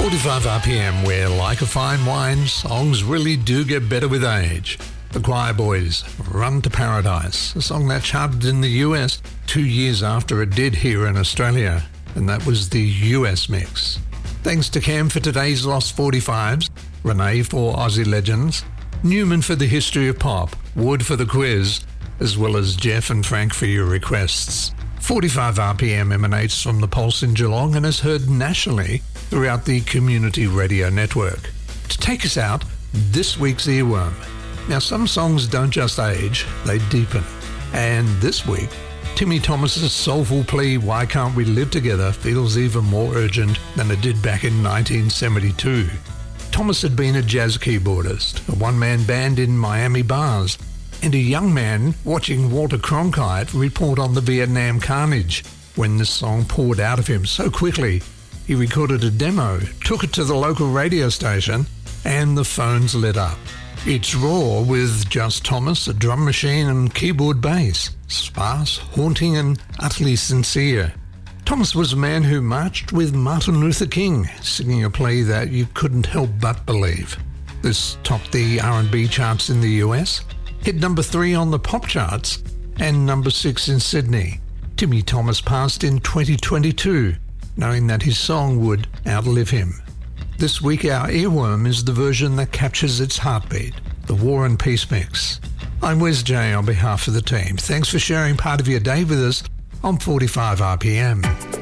45 RPM, where like a fine wine, songs really do get better with age. The Choir Boys, Run to Paradise, a song that charted in the US 2 years after it did here in Australia, and that was the US mix. Thanks to Cam for today's Lost 45s, Renee for Aussie Legends, Newman for the History of Pop, Wood for the quiz, as well as Jeff and Frank for your requests. 45 RPM emanates from the Pulse in Geelong and is heard nationally throughout the Community Radio Network. To take us out, this week's earworm. Now, some songs don't just age, they deepen. And this week, Timmy Thomas's soulful plea, Why Can't We Live Together, feels even more urgent than it did back in 1972. Thomas had been a jazz keyboardist, a one-man band in Miami bars, and a young man watching Walter Cronkite report on the Vietnam carnage when this song poured out of him so quickly. He recorded a demo, took it to the local radio station, and the phones lit up. It's raw with just Thomas, a drum machine and keyboard bass, sparse, haunting and utterly sincere. Thomas was a man who marched with Martin Luther King, singing a plea that you couldn't help but believe. This topped the R&B charts in the US, hit number 3 on the pop charts, and number 6 in Sydney. Timmy Thomas passed in 2022, knowing that his song would outlive him. This week our earworm is the version that captures its heartbeat, the War and Peace mix. I'm Wes J on behalf of the team. Thanks for sharing part of your day with us on 45 RPM.